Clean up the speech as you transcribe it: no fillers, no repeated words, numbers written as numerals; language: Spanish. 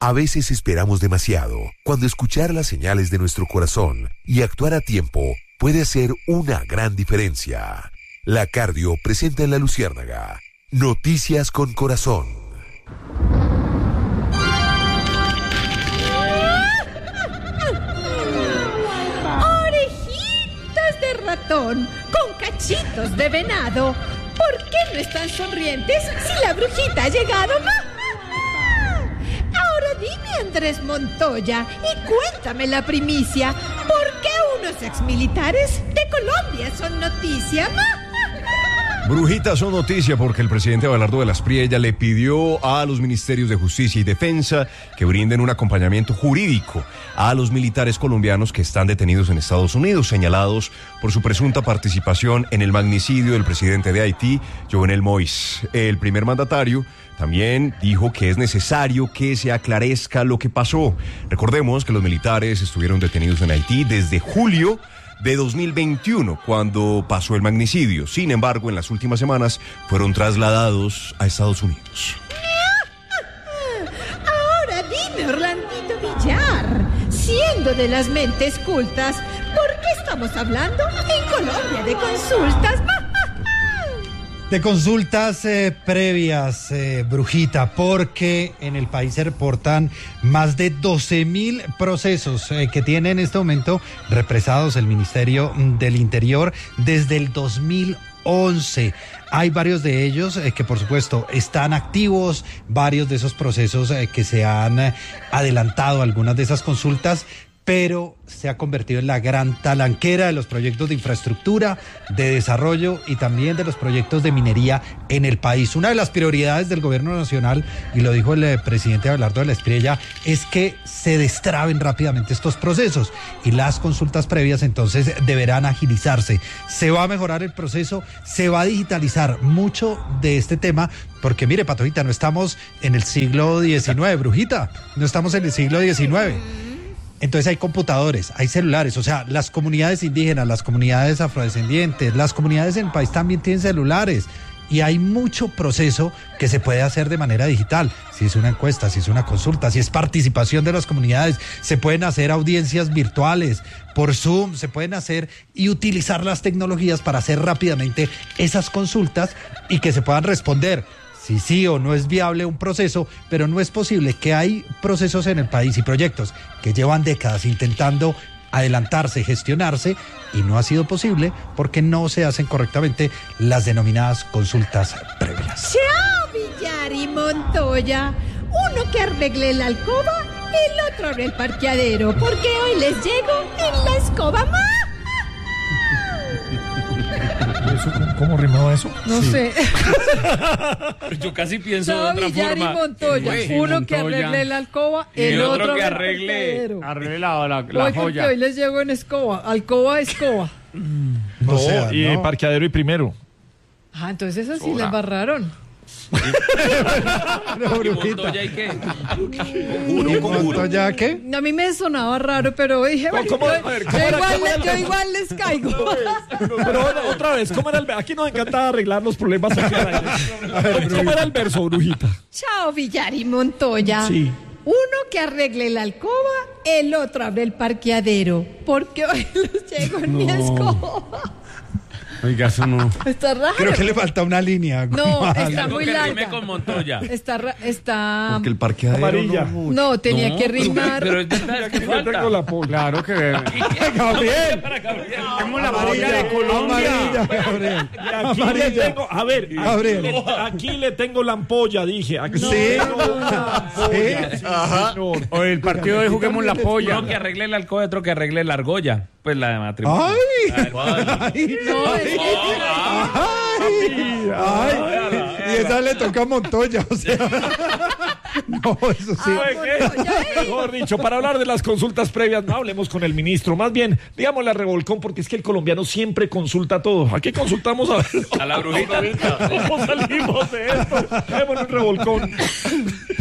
A veces esperamos demasiado, cuando escuchar las señales de nuestro corazón y actuar a tiempo puede hacer una gran diferencia. La Cardio presenta en La Luciérnaga Noticias con Corazón. Orejitas de ratón con cachitos de venado. ¿Por qué no están sonrientes si la brujita ha llegado? Ahora dime, Andrés Montoya, y cuéntame la primicia. ¿Por qué unos exmilitares de Colombia son noticia? Brujitas son noticia porque el presidente Abelardo de la Espriella le pidió a los ministerios de Justicia y Defensa que brinden un acompañamiento jurídico a los militares colombianos que están detenidos en Estados Unidos, señalados por su presunta participación en el magnicidio del presidente de Haití, Jovenel Moïse. El primer mandatario también dijo que es necesario que se aclarezca lo que pasó. Recordemos que los militares estuvieron detenidos en Haití desde julio de 2021, cuando pasó el magnicidio. Sin embargo, en las últimas semanas fueron trasladados a Estados Unidos. Ahora dime, Orlandito Villar, siendo de las mentes cultas, ¿por qué estamos hablando en Colombia de consultas? De consultas previas, Brujita, porque en el país se reportan más de 12.000 procesos que tiene en este momento represados el Ministerio del Interior desde el 2011. Hay varios de ellos que por supuesto están activos, varios de esos procesos que se han adelantado, algunas de esas consultas, pero se ha convertido en la gran talanquera de los proyectos de infraestructura, de desarrollo y también de los proyectos de minería en el país. Una de las prioridades del gobierno nacional, y lo dijo el presidente Abelardo de la Espriella, es que se destraben rápidamente estos procesos y las consultas previas entonces deberán agilizarse. Se va a mejorar el proceso, se va a digitalizar mucho de este tema, porque mire, Patojita, no estamos en el siglo XIX, Brujita, no estamos en el siglo XIX. Entonces hay computadores, hay celulares, o sea, las comunidades indígenas, las comunidades afrodescendientes, las comunidades en el país también tienen celulares y hay mucho proceso que se puede hacer de manera digital. Si es una encuesta, si es una consulta, si es participación de las comunidades, se pueden hacer audiencias virtuales por Zoom, se pueden hacer y utilizar las tecnologías para hacer rápidamente esas consultas y que se puedan responder si sí o no es viable un proceso, pero no es posible que hay procesos en el país y proyectos que llevan décadas intentando adelantarse, gestionarse, y no ha sido posible porque no se hacen correctamente las denominadas consultas previas. ¡Chao, Villar y Montoya! Uno que arregle la alcoba, el otro abre el parqueadero, porque hoy les llego en la escoba más. ¿Cómo rimaba eso? No sé. Yo casi pienso de otra Villar forma. Y Montoya. Uno que arregle la alcoba, el otro que arregle la joya. Porque hoy les llego en escoba. Alcoba, escoba. No, y parqueadero y primero. Ah, entonces eso sí les barraron. ¿Y Montoya y qué? ¿Y Montoya qué? A mí me sonaba raro, pero dije, bueno, yo igual les caigo. Pero otra vez, ¿cómo era el verso? Aquí nos encanta arreglar los problemas aquí al aire. ¿Cómo era el verso, Brujita? Chao, Villar y Montoya. Sí. Uno que arregle la alcoba, el otro abre el parqueadero, porque hoy los llego en mi escoba. Oiga, eso no. Está raro. Creo que le falta una línea. No, está muy que larga. rime con Montoya. Está. Porque el parqueadero Amarilla. No, tenía que rimar. Pero es verdad, es que falta. Tengo la polla. Claro que... Gabriel. Tenemos la Amarilla polla de Colombia. Amarilla, Gabriel. Aquí le tengo, a ver, Gabriel. aquí le tengo la ampolla, dije. Aquí Sí. tengo la ampolla. Sí, señor. O el partido de Juguemos la Polla. Uno que arregle el alcohol, otro que arregle la argolla. Pues la de matrimonio. ¡Ay! No, es ¡Ay! Y esa le toca a Montoya, o sea. No, eso sí. Mejor dicho, para hablar de las consultas previas, no hablemos con el ministro. Más bien, digámosle a Revolcón, porque es que el colombiano siempre consulta todo. Aquí consultamos a ver. A la brujita. ¿Cómo salimos de esto? Démosle un revolcón.